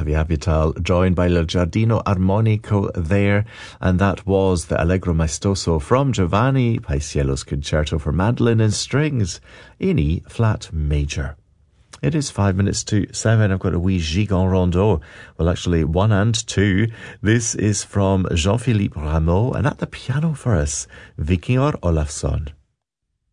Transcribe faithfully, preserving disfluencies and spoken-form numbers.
Flavia Habital, joined by Il Giardino Armonico there, and that was the Allegro Maestoso from Giovanni Paisiello's Concerto for Mandolin and Strings in E flat major. It is five minutes to seven. I've got a wee Gigon Rondeau. Well, actually, one and two. This is from Jean-Philippe Rameau, and at the piano for us, Vikingur Olafsson.